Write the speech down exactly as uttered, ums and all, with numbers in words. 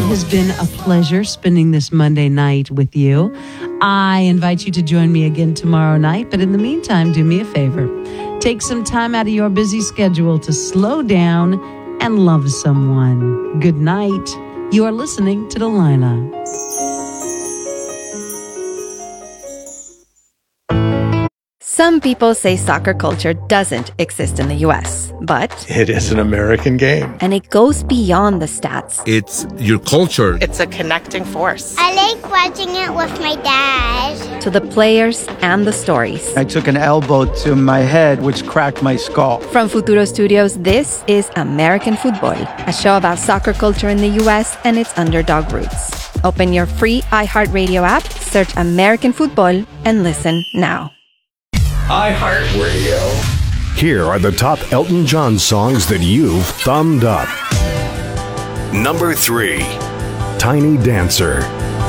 It has been a pleasure spending this Monday night with you. I invite you to join me again tomorrow night, but in the meantime, do me a favor. Take some time out of your busy schedule to slow down and love someone. Good night. You are listening to Delilah. Some people say soccer culture doesn't exist in the U S, but it is an American game. And it goes beyond the stats. It's your culture. It's a connecting force. I like watching it with my dad. To the players and the stories. I took an elbow to my head, which cracked my skull. From Futuro Studios, this is American Football, a show about soccer culture in the U S and its underdog roots. Open your free iHeartRadio app, search American Football, and listen now. iHeartRadio. Here are the top Elton John songs that you've thumbed up. Number three, Tiny Dancer.